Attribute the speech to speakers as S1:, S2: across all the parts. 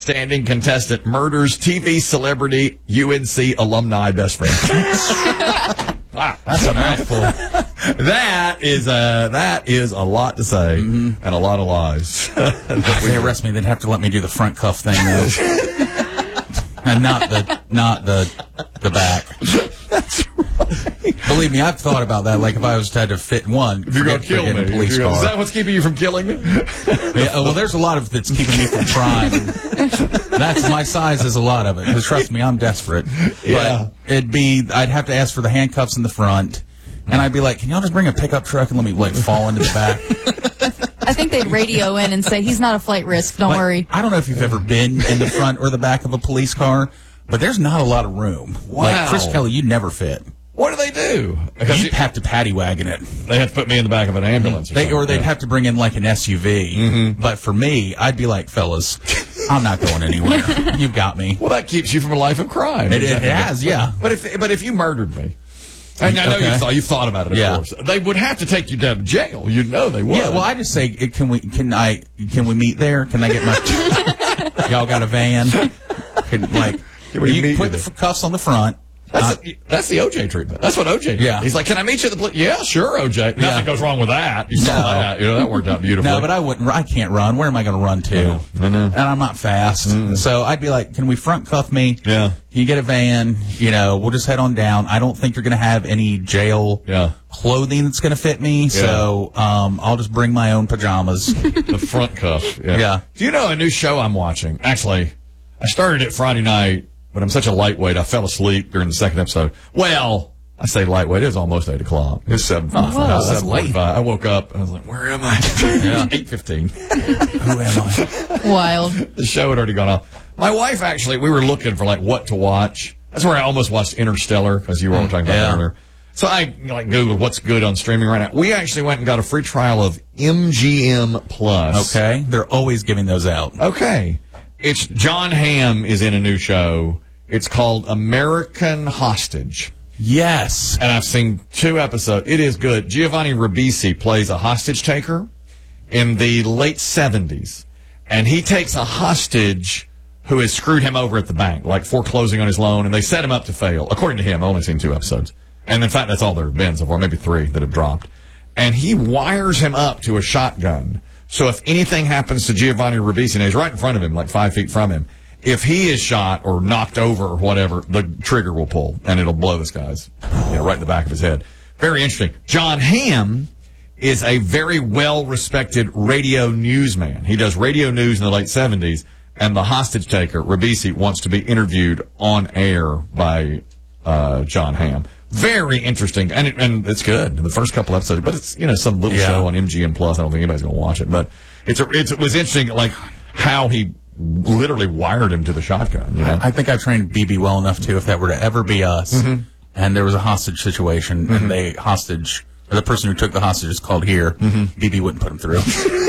S1: outstanding contestant murders TV celebrity UNC alumni best friend. Wow, that's a mouthful. That is a lot to say and a lot of lies.
S2: If they arrest me, they'd have to let me do the front cuff thing though. And not the back.
S1: That's right.
S2: Believe me, I've thought about that. Like if I was to have to fit one,
S1: If you're going to kill me,
S2: police car.
S1: is that what's keeping you from killing me?
S2: Yeah, well, there's a lot of that's keeping me from trying. That's my size is a lot of it. Because trust me, I'm desperate.
S1: Yeah.
S2: But I'd have to ask for the handcuffs in the front, and I'd be like, can y'all just bring a pickup truck and let me like fall into the back?
S3: I think they'd radio in and say, he's not a flight risk, don't worry.
S2: I don't know if you've ever been in the front or the back of a police car, but there's not a lot of room.
S1: Wow.
S2: Like Chris Kelly, you'd never fit.
S1: What do they do?
S2: You'd have to paddy wagon it.
S1: They have to put me in the back of an ambulance.
S2: Or they'd have to bring in like an SUV.
S1: Mm-hmm.
S2: But for me, I'd be like, fellas, I'm not going anywhere. You've got me.
S1: Well, that keeps you from a life of crime.
S2: It has, yeah.
S1: But if you murdered me, and I know you've thought about it, of course, they would have to take you down to jail. You know they would.
S2: Yeah. Well, I just say, can we meet there? Can I get my? Y'all got a van?
S1: Can we
S2: You
S1: meet
S2: put
S1: you
S2: the cuffs on the front.
S1: That's the OJ treatment. That's what OJ did.
S2: Yeah.
S1: He's like, can I meet you at the police? Yeah, sure, OJ. Nothing goes wrong with that. You saw that. That worked out beautifully.
S2: No, but I can't run. Where am I going to run to?
S1: I know.
S2: And I'm not fast. So I'd be like, can we front cuff me?
S1: Yeah.
S2: You get a van, we'll just head on down. I don't think you're going to have any jail clothing that's going to fit me. So I'll just bring my own pajamas.
S1: The front cuff. Yeah. Do you know a new show I'm watching? Actually, I started it Friday night. But I'm such a lightweight, I fell asleep during the second episode. Well, I say lightweight. It was almost 8 o'clock. It was 7:45.
S2: That's late.
S1: I woke up and I was like, where am I? 8:15.
S2: Who am I?
S3: Wild.
S1: The show had already gone off. My wife, actually, we were looking for, what to watch. That's where I almost watched Interstellar, because you were talking about that earlier. So I, Googled what's good on streaming right now. We actually went and got a free trial of MGM Plus.
S2: Okay. They're always giving those out.
S1: Okay. It's John Hamm is in a new show. It's called American Hostage.
S2: Yes.
S1: And I've seen 2 episodes. It is good. Giovanni Ribisi plays a hostage taker in the late 70s. And he takes a hostage who has screwed him over at the bank, like foreclosing on his loan, and they set him up to fail. According to him, I've only seen 2 episodes. And in fact, that's all there have been so far, maybe 3 that have dropped. And he wires him up to a shotgun. So if anything happens to Giovanni Ribisi, and he's right in front of him, like 5 feet from him, if he is shot or knocked over or whatever, the trigger will pull, and it'll blow this guy's, right in the back of his head. Very interesting. John Hamm is a very well-respected radio newsman. He does radio news in the late 70s, and the hostage taker, Ribisi, wants to be interviewed on air by John Hamm. Very interesting, and it's good. The first couple episodes, but it's some little show on MGM Plus. I don't think anybody's going to watch it, but it was interesting, like how he literally wired him to the shotgun.
S2: I think I've trained BB well enough too. If that were to ever be us, and there was a hostage situation, and the person who took the hostage is called here, BB wouldn't put him through.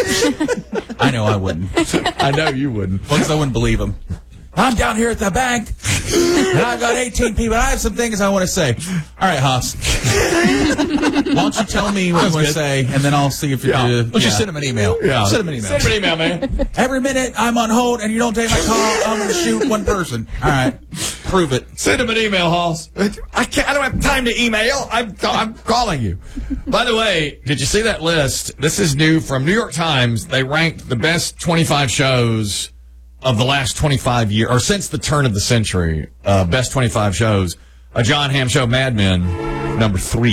S2: I know I wouldn't.
S1: I know you wouldn't.
S2: Because I wouldn't believe him. I'm down here at the bank, and I've got 18 people. I have some things I want to say. All right, Haas. Why don't you tell me what you want to say, and then I'll see if you do.
S1: Let's just send him an email. Yeah.
S2: Send him an email.
S1: Send him an email, man.
S2: Every minute I'm on hold, and you don't take my call, I'm going to shoot one person. All right. Prove it.
S1: Send him an email, Haas. I don't have time to email. I'm calling you. By the way, did you see that list? This is new from New York Times. They ranked the best 25 shows of the last 25 years, or since the turn of the century, best 25 shows. A John Hamm show, Mad Men, number 3.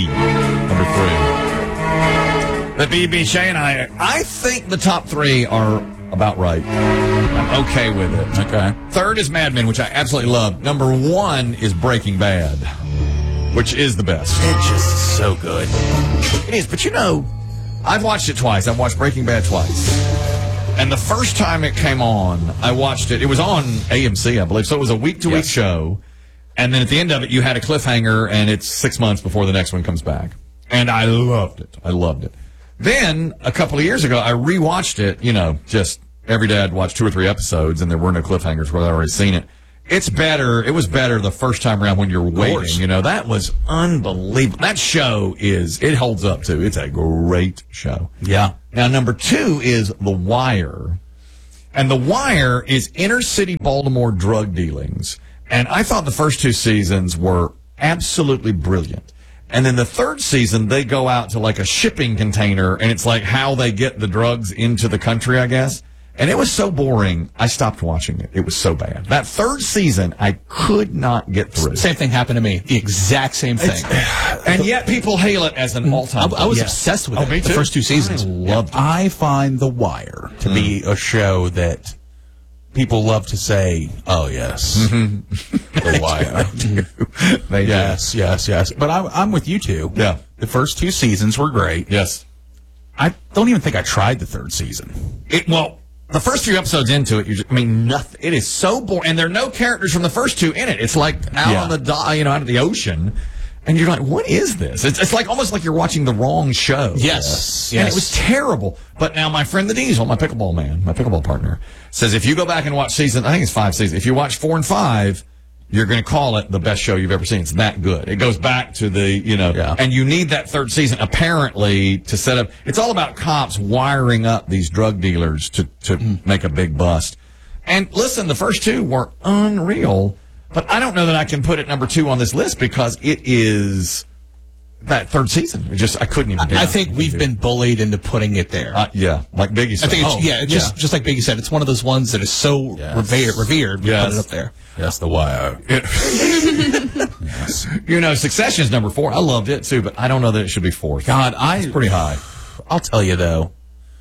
S1: The BBC and I think the top 3 are about right. I'm okay with it.
S2: Okay.
S1: Third is Mad Men, which I absolutely love. Number 1 is Breaking Bad, which is the best.
S2: It's just so good.
S1: It is, but I've watched it twice. I've watched Breaking Bad twice. And the first time it came on, I watched it. It was on AMC, I believe. So it was a week-to-week show. And then at the end of it, you had a cliffhanger, and it's 6 months before the next one comes back. And I loved it. Then, a couple of years ago, I rewatched it, just every day I'd watch 2 or 3 episodes, and there were no cliffhangers where I'd already seen it. It's better. It was better the first time around when you're waiting. That was unbelievable. That show it holds up, too. It's a great show.
S2: Yeah.
S1: Now, number 2 is The Wire. And The Wire is inner city Baltimore drug dealings. And I thought the first 2 seasons were absolutely brilliant. And then the 3rd season, they go out to like a shipping container, and it's like how they get the drugs into the country, I guess. And it was so boring, I stopped watching it. It was so bad. That 3rd season, I could not get through.
S4: Same thing happened to me. The exact same thing.
S1: And yet people hail it as an all-time.
S4: I was obsessed with it
S1: me
S4: the
S1: too.
S4: first 2 seasons.
S1: I loved it.
S2: I find The Wire to be a show that people love to say, "Oh yes, The Wire."
S1: They do.
S2: Yes. But I'm with you too.
S1: Yeah.
S2: The first 2 seasons were great.
S1: Yes.
S2: I don't even think I tried the 3rd season.
S1: Well, the first few episodes into it, nothing. It is so boring, and there are no characters from the first 2 in it. It's like out on the out of the ocean, and you're like, what is this? It's like almost like you're watching the wrong show.
S4: Yes.
S1: And it was terrible. But now my friend the Diesel, my pickleball man, my pickleball partner, says if you go back and watch I think it's 5 seasons. If you watch 4 and 5, you're going to call it the best show you've ever seen. It's that good. It goes back to the, and you need that 3rd season apparently to set up. It's all about cops wiring up these drug dealers to make a big bust. And listen, the first 2 were unreal, but I don't know that I can put it number 2 on this list because it is that 3rd season. I couldn't even do it.
S4: I think we've been bullied into putting it there.
S1: Yeah, like Biggie said.
S4: I think it's, just like Biggie said, it's one of those ones that is so revered. We put it up there.
S2: Yes, The Wire.
S1: Yes. Succession's number 4. I loved it too, but I don't know that it should be 4th.
S2: God,
S1: it's pretty high.
S2: I'll tell you though,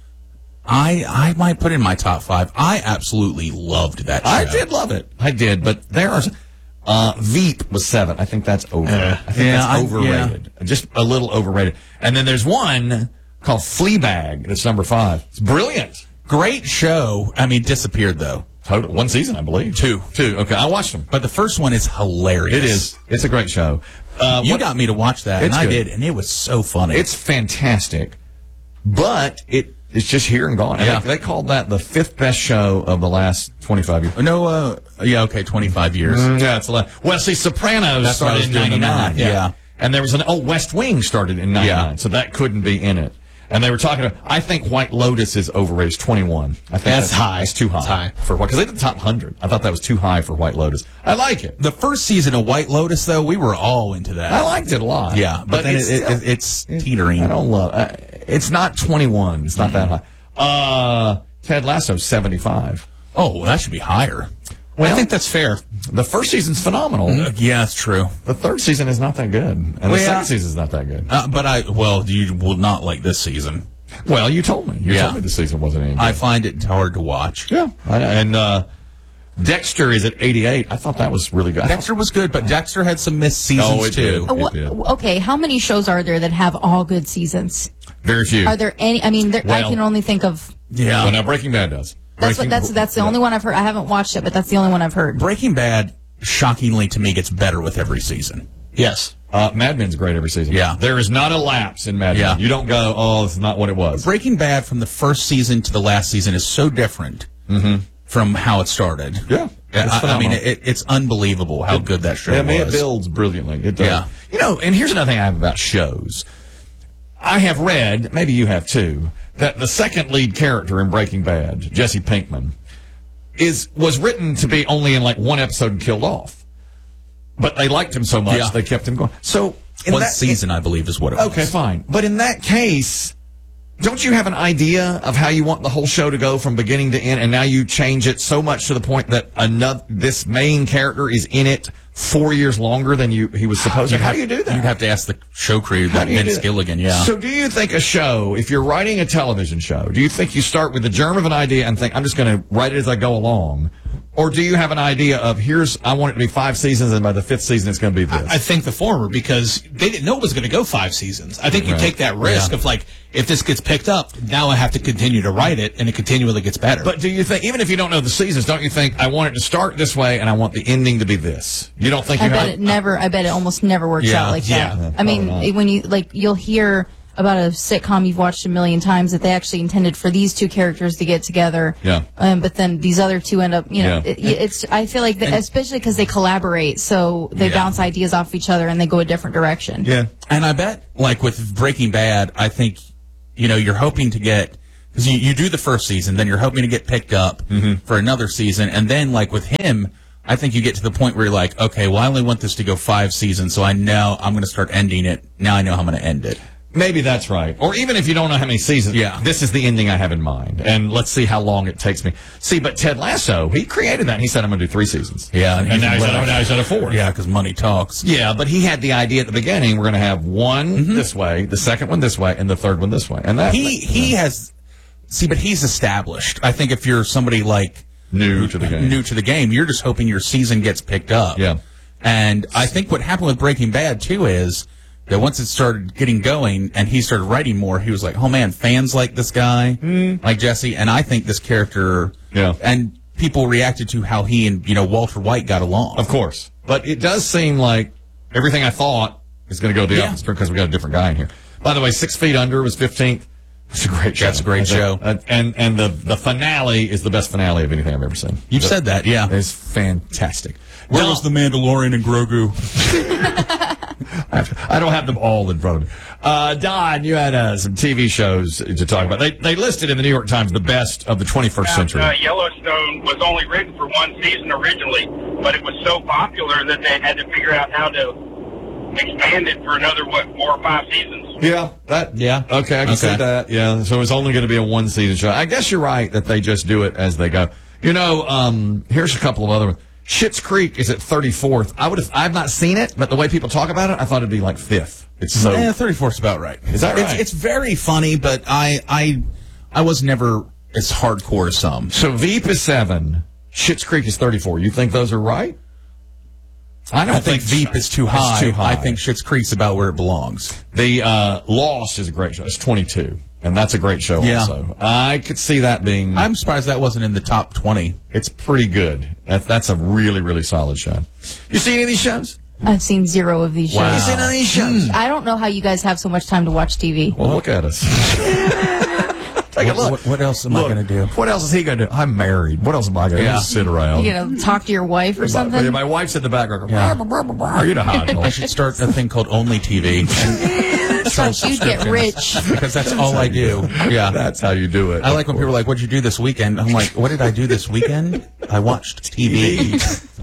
S2: I might put it in my top 5. I absolutely loved that show.
S1: I did love it. I did, but there are. Veep was 7. I think that's over. I think that's overrated. Just a little overrated. And then there's one called Fleabag that's number 5. It's brilliant.
S2: Great show. Disappeared though.
S1: Total 1 season, I believe. 2. Okay, I watched them.
S2: But the first one is hilarious.
S1: It is. It's a great show.
S2: You got me to watch that, and I did, and it was so funny.
S1: It's fantastic, but it's just here and gone.
S2: Yeah.
S1: They called that the 5th best show of the last 25 years.
S2: No, 25 years.
S1: Yeah, it's a lot. Well, see, Sopranos started in 99.
S2: Yeah.
S1: And there was West Wing started in 99, so that couldn't be in it. And they were talking about, I think White Lotus is overrated. It's 21. I think that's high. It's too high.
S4: It's high.
S1: For what? Because they did the top 100. I thought that was too high for White Lotus. I like it.
S2: The first season of White Lotus, though, we were all into that.
S1: I liked it a lot.
S2: Yeah, but then it's teetering.
S1: I don't love it's not 21. It's not that high. Ted Lasso, 75.
S2: Oh, well, that should be higher.
S4: Well, I think that's fair.
S1: The first season's phenomenal.
S2: Yeah, it's true.
S1: The 3rd season is not that good. And the 2nd season is not that good.
S2: But you will not like this season.
S1: Well, you told me. You told me the season wasn't any good.
S2: I find it hard to watch.
S1: Yeah. And Dexter is at 88. I thought that was really good.
S2: Dexter was good, but Dexter had some missed seasons too.
S3: Okay, how many shows are there that have all good seasons?
S1: Very few.
S3: Are there any? I can only think of.
S1: Yeah. Well, now Breaking Bad does.
S3: That's the only one I've heard. I haven't watched it, but that's the only one I've heard.
S2: Breaking Bad, shockingly to me, gets better with every season.
S4: Yes.
S1: Mad Men's great every season.
S2: Yeah.
S1: There is not a lapse in Mad Men. You don't go, oh, this is not what it was.
S2: Breaking Bad from the first season to the last season is so different from how it started.
S1: Yeah.
S2: It's unbelievable how good that show was.
S1: It builds brilliantly. It does. Yeah. And here's another thing I have about shows. I have read, maybe you have too, that the second lead character in Breaking Bad, Jesse Pinkman, was written to be only in like 1 episode and killed off. But they liked him so much, they kept him going. So
S2: one season, I believe, is what it was.
S1: Okay, fine. But in that case, don't you have an idea of how you want the whole show to go from beginning to end, and now you change it so much to the point that this main character is in it 4 years longer than he was supposed to? How do you do that?
S2: You'd have to ask the show crew, Vince Gilligan,
S1: So do you think a show, if you're writing a television show, do you think you start with the germ of an idea and think, I'm just going to write it as I go along? Or do you have an idea of, I want it to be 5 seasons, and by the 5th season it's going to be this?
S4: I think the former, because they didn't know it was going to go 5 seasons. I think you take that risk of like, if this gets picked up, now I have to continue to write it, and it continually gets better.
S1: But do you think, even if you don't know the seasons, don't you think, I want it to start this way, and I want the ending to be this? You don't think
S3: I bet it almost never works out like that. I mean, when you'll hear about a sitcom you've watched a million times that they actually intended for these 2 characters to get together.
S1: Yeah.
S3: But then these other 2 end up, I feel like, especially because they collaborate, so they bounce ideas off each other and they go a different direction.
S1: Yeah.
S2: And I bet, like with Breaking Bad, I think, you're hoping to get Because you do the first season, then you're hoping to get picked up for another season, and then like with him, I think you get to the point where you're like, okay, well, I only want this to go 5 seasons, so I know I'm going to start ending it. Now I know how I'm going to end it.
S1: Maybe that's right. Or even if you don't know how many seasons, this is the ending I have in mind. And let's see how long it takes me. See, but Ted Lasso, he created that. And he said, I'm going to do 3 seasons.
S2: Yeah.
S1: And now he's at a 4.
S2: Yeah, because money talks.
S1: Yeah, but he had the idea at the beginning, we're going to have one this way, the second one this way, and the third one this way. And that
S2: he has, but he's established. I think if you're somebody like
S1: new to the game,
S2: you're just hoping your season gets picked up.
S1: Yeah.
S2: And I think what happened with Breaking Bad, too, is that once it started getting going and he started writing more, he was like, oh, man, fans like this guy, like Jesse, and I think this character, and people reacted to how he and, Walter White got along.
S1: Of course. But it does seem like everything I thought is going to go the opposite because we got a different guy in here. By the way, 6 Feet Under was 15th. It's a great show.
S2: That's a great show.
S1: And the finale is the best finale of anything I've ever seen.
S2: You've said that, yeah.
S1: It's fantastic.
S2: Where was the Mandalorian and Grogu?
S1: I don't have them all in front of me. Don, you had some TV shows to talk about. They listed in the New York Times the best of the 21st century.
S5: Yellowstone was only written for 1 season originally, but it was so popular that they had to figure out how to expand it for another, 4 or 5 seasons.
S1: Yeah. Okay, I can see that. Yeah, so it's only going to be a 1-season show. I guess you're right that they just do it as they go. Here's a couple of other ones. Schitt's Creek is at 34th. I've not seen it, but the way people talk about it, I thought it'd be like 5th. It's so
S2: 34th's about right.
S1: Is that right?
S2: It's very funny, but I was never as hardcore as some.
S1: So Veep is 7. Schitt's Creek is 34. You think those are right?
S2: I think Veep is too high.
S1: It's too high.
S2: I think Schitt's Creek's about where it belongs.
S1: The Lost is a great show. It's 22. And that's a great show also. I could see that being...
S2: I'm surprised that wasn't in the top 20.
S1: It's pretty good. That's a really, really solid show. You see any of these shows?
S3: I've seen 0 of these shows.
S1: Have you seen any of these shows?
S3: I don't know how you guys have so much time to watch TV.
S1: Well, look at us. Take a look.
S2: What else am I going to do?
S1: What else is he going to do? I'm married. What else am I going to do? Sit around.
S3: You talk to your wife or something?
S1: My wife's in the background. You know how it goes.
S2: I should start a thing called Only TV.
S3: That's how you get rich.
S2: Because that's all I do. Yeah.
S1: That's how you do it.
S2: I like when people are like, what'd you do this weekend? I'm like, what did I do this weekend? I watched TV.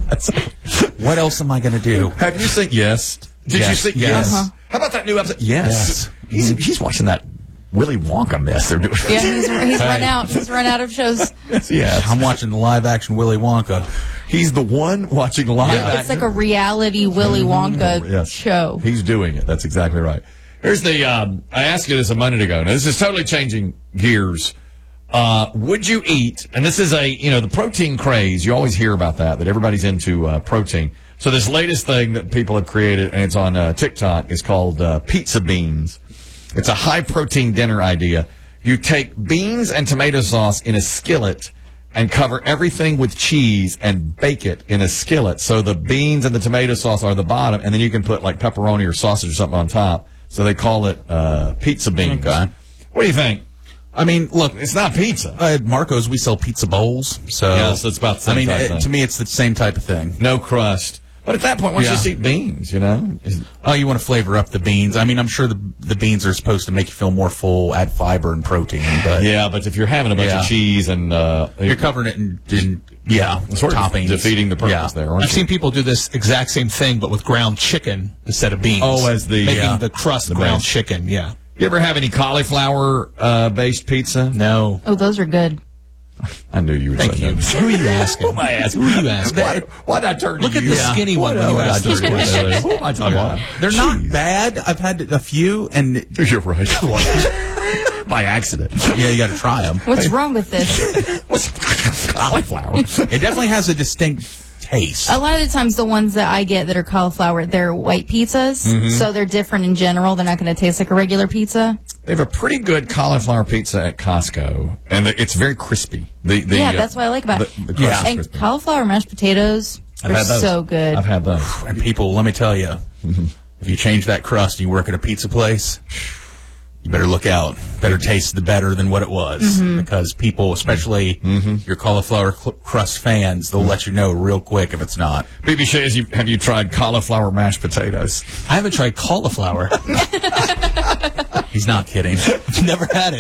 S2: What else am I going to do?
S1: Have you seen Yes? Did you see Yes? How about that new episode? Yes. He's watching that Willy Wonka mess they're doing.
S3: Yeah, he's run out. He's run out of shows.
S1: Yes.
S2: I'm watching the live action Willy Wonka.
S1: He's the one watching live action.
S3: It's like a reality Willy Wonka show.
S1: He's doing it. That's exactly right. Here's the, I asked you this a minute ago. Now, this is totally changing gears. Would you eat, and this is the protein craze. You always hear about that everybody's into protein. So this latest thing that people have created, and it's on TikTok, is called pizza beans. It's a high-protein dinner idea. You take beans and tomato sauce in a skillet and cover everything with cheese and bake it in a skillet. So the beans and the tomato sauce are the bottom, and then you can put like pepperoni or sausage or something on top. So they call it pizza beans.
S2: Okay.
S1: What do you think?
S2: I mean, look,
S1: it's not pizza.
S2: At Marco's, we sell pizza bowls. So,
S1: so it's about the same type of thing.
S2: To me, it's the same type of thing.
S1: No crust. But at that point, why don't you just eat beans, you
S2: want to flavor up the beans. I mean, I'm sure the beans are supposed to make you feel more full, add fiber and protein. But
S1: but if you're having a bunch of cheese and...
S2: you're covering it in
S1: sort
S2: toppings.
S1: Of defeating the purpose there, aren't you?
S4: I've seen people do this exact same thing, but with ground chicken instead of beans.
S1: Oh, as
S4: making the crust ground chicken, You
S1: ever have any cauliflower-based pizza?
S4: No.
S3: Oh, those are good.
S1: I knew you would say that.
S4: Who are you asking?
S1: Who am I asking?
S4: Who are you asking?
S1: Why'd I turn to you?
S4: Look at the skinny one when you asked this question.
S1: Who am I talking about?
S2: They're not bad. I've had a few, and
S1: you're right. By accident.
S2: Yeah, you got to try them.
S3: What's wrong with this?
S1: What's cauliflower?
S2: It definitely has a distinct taste.
S3: A lot of the times the ones that I get that are cauliflower, they're white pizzas, so they're different in general. They're not going to taste like a regular pizza.
S1: They have a pretty good cauliflower pizza at Costco, and it's very crispy.
S3: That's what I like about it. And crispy. Cauliflower mashed potatoes are so good.
S1: I've had those.
S2: And people, let me tell you, if you change that crust and you work at a pizza place, you better look out. Better taste the better than what it was. Because people, especially your cauliflower crust fans, they'll let you know real quick if it's not.
S1: BB Shays, have you tried cauliflower mashed potatoes?
S4: I haven't tried cauliflower.
S2: He's not kidding.
S4: I've never had it.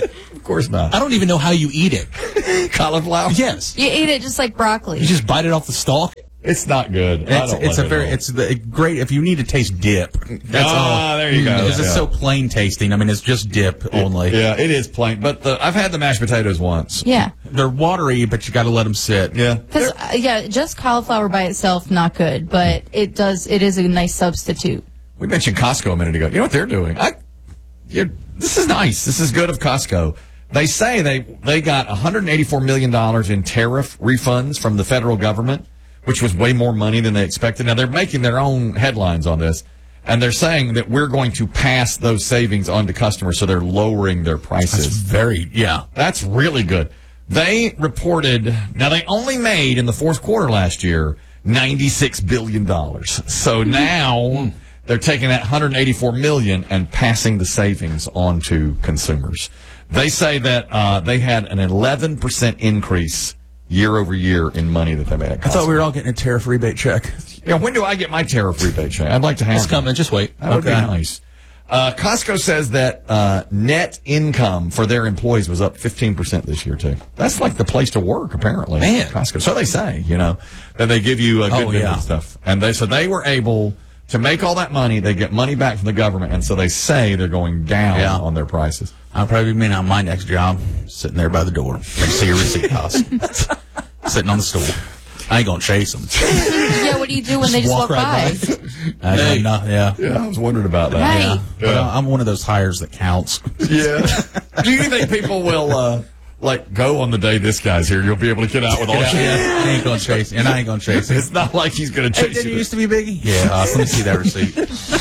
S1: course not.
S4: I don't even know how you eat it.
S1: Cauliflower?
S4: Yes.
S3: You eat it just like broccoli.
S4: You just bite it off the stalk.
S1: It's not good.
S2: It's great if you need to taste dip. That's all.
S1: There you go.
S2: Because it's so plain tasting. I mean, it's just dip only.
S1: Yeah, it is plain. But I've had the mashed potatoes once.
S3: Yeah.
S2: They're watery, but you got to let them sit.
S1: Yeah.
S3: Because just cauliflower by itself, not good, but it is a nice substitute.
S1: We mentioned Costco a minute ago. You know what they're doing? This is nice. This is good of Costco. They say they got $184 million in tariff refunds from the federal government, which was way more money than they expected. Now, they're making their own headlines on this, and they're saying that we're going to pass those savings on to customers, so they're lowering their prices. That's really good. They reported, now they only made in the fourth quarter last year $96 billion. So now they're taking that $184 million and passing the savings on to consumers. They say that they had an 11% increase year over year in money that they made at Costco.
S2: I thought we were all getting a tariff rebate check.
S1: Yeah, when do I get my tariff rebate check? I'd like to have
S4: It's coming. Just wait.
S1: That would be nice. Costco says that net income for their employees was up 15% this year, too. That's like the place to work, apparently.
S4: Man.
S1: Costco. So they say, that they give you good and stuff. And they were able to make all that money. They get money back from the government, and so they say they're going down on their prices.
S2: I'll probably be on my next job, sitting there by the door. See your receipt cost. Sitting on the stool. I ain't going to chase them.
S3: Yeah, what do you do when they just walk by?
S1: Yeah, I was wondering about that.
S3: Right.
S1: Yeah.
S2: But I'm one of those hires that counts.
S1: Yeah. Do you think people will, go on the day this guy's here? You'll be able to get out with all shit?
S2: Yeah, I ain't going to chase and I ain't going to chase
S1: It's not like he's going to chase
S2: Didn't
S1: you.
S2: you used to be Biggie? Yeah, let me see that receipt.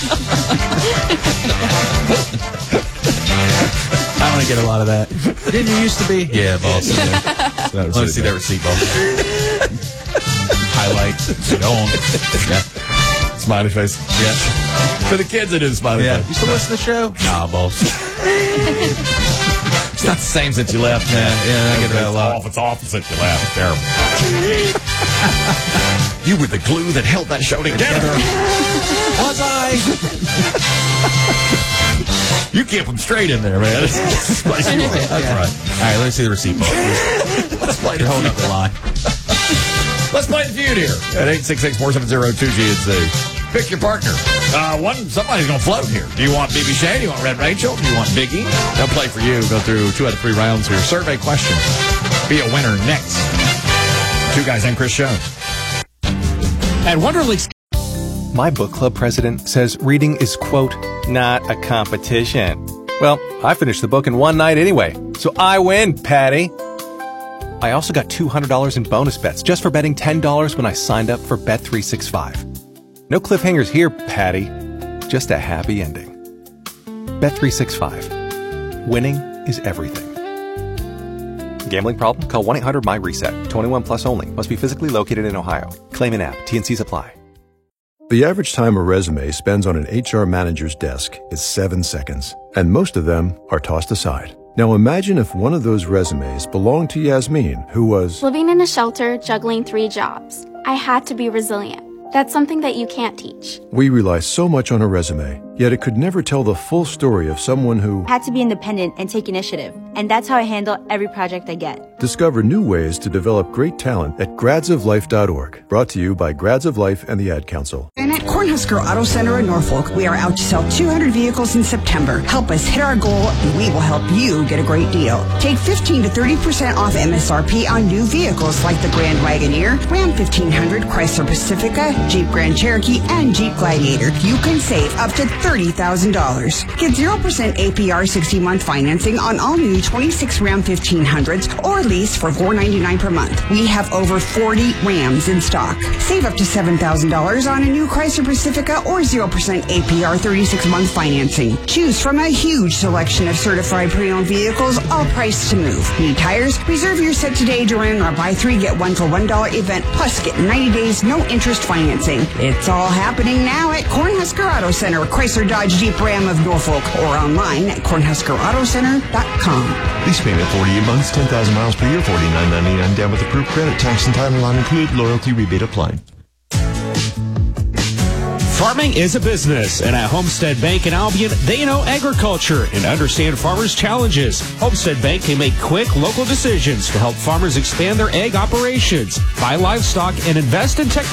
S2: I want to get a lot of that. Didn't you used to be? Yeah, boss. Let me see that receipt, boss. Highlight. Go on. Yeah.
S1: Smiley face.
S2: Yeah.
S1: For the kids, it is smiley face.
S2: You still listen to the show? Nah, boss.
S1: It's not the same since you left, man.
S2: Yeah, I get that a lot.
S1: It's awful since you left. It's terrible. You were the glue that held that show together.
S2: Was I?
S1: You keep them straight in there, man. That's right.
S2: All right, let me see the receipt, boss.
S1: Let's play the
S2: You're holding up the line.
S1: Let's play the feud here at 866-470-2GNC. Pick your partner. Somebody's going to float here. Do you want BB Shea? Do you want Red Rachel? Do you want Biggie? They'll play for you. Go through 2 out of 3 rounds here. Survey question. Be a winner next. Two Guys and Chris Show.
S4: At Wonderlic's.
S6: My book club president says reading is, quote, not a competition. Well, I finished the book in one night anyway, so I win, Patty. I also got $200 in bonus bets just for betting $10 when I signed up for Bet365. No cliffhangers here, Patty. Just a happy ending. Bet365. Winning is everything. Gambling problem? Call 1-800-MY-RESET. 21 plus only. Must be physically located in Ohio. Claim an app. T&Cs apply.
S7: The average time a resume spends on an HR manager's desk is 7 seconds, and most of them are tossed aside. Now imagine if one of those resumes belonged to Yasmin, who was
S8: living in a shelter, juggling 3 jobs. I had to be resilient. That's something that you can't teach.
S7: We rely so much on a resume, yet it could never tell the full story of someone who
S9: had to be independent and take initiative. And that's how I handle every project I get.
S7: Discover new ways to develop great talent at gradsoflife.org. Brought to you by Grads of Life and the Ad Council.
S10: And at Cornhusker Auto Center in Norfolk, we are out to sell 200 vehicles in September. Help us hit our goal, and we will help you get a great deal. Take 15 to 30% off MSRP on new vehicles like the Grand Wagoneer, Ram 1500, Chrysler Pacifica, Jeep Grand Cherokee, and Jeep Gladiator. You can save up to $30,000. Get 0% APR 60-month financing on all new 26 Ram 1500s or lease for $499 per month. We have over 40 Rams in stock. Save up to $7,000 on a new Chrysler Pacifica or 0% APR 36-month financing. Choose from a huge selection of certified pre-owned vehicles, all priced to move. Need tires? Reserve your set today during our buy 3 get 1 for $1 event, plus get 90 days no interest financing. It's all happening now at Cornhusker Auto Center, Chrysler Dodge Jeep Ram of Norfolk, or online at cornhuskerautocenter.com.
S11: Lease payment 48 months, 10,000 miles per year, $49.99 down with approved credit. Tax and title not included. Loyalty rebate applied.
S12: Farming is a business, and at Homestead Bank in Albion, they know agriculture and understand farmers' challenges. Homestead Bank can make quick, local decisions to help farmers expand their egg operations, buy livestock, and invest in technology